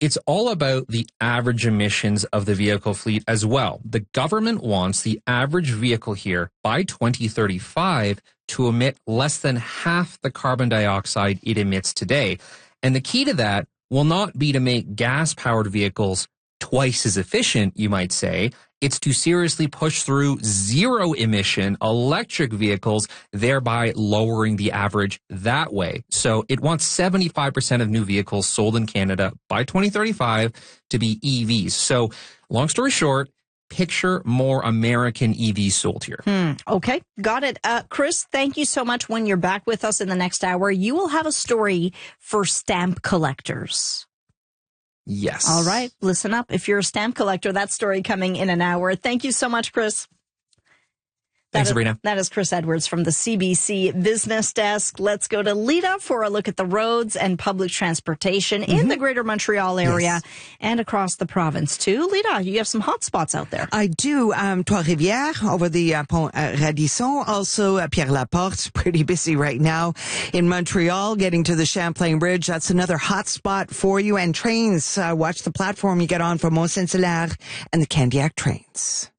it's all about the average emissions of the vehicle fleet as well. The government wants the average vehicle here by 2035 to emit less than half the carbon dioxide it emits today. And the key to that will not be to make gas-powered vehicles twice as efficient, you might say. It's to seriously push through zero-emission electric vehicles, thereby lowering the average that way. So it wants 75% of new vehicles sold in Canada by 2035 to be EVs. So long story short, picture more American EVs sold here. Okay, got it. Chris, thank you so much. When you're back with us in the next hour, you will have a story for stamp collectors. Yes. All right. Listen up. If you're a stamp collector, that story coming in an hour. Thank you so much, Chris. Thanks, Sabrina. That is Chris Edwards from the CBC Business Desk. Let's go to Lita for a look at the roads and public transportation in the greater Montreal area and across the province, too. Lita, you have some hot spots out there. I do. Trois-Rivières over the Pont Radisson. Also, Pierre-Laporte, pretty busy right now. In Montreal, getting to the Champlain Bridge, that's another hot spot for you. And trains, watch the platform you get on for Mont-Saint-Hilaire and the Candiac trains.